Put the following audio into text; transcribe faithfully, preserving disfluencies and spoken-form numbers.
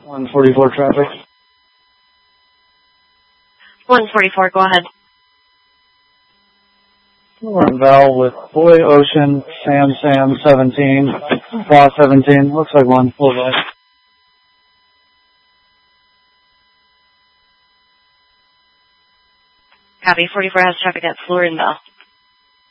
one forty-four traffic. one forty-four, go ahead. We're in Val with Boy Ocean, Sam Sam seventeen, Boss seventeen, looks like one, full by. Copy, forty-four has traffic at Florinville.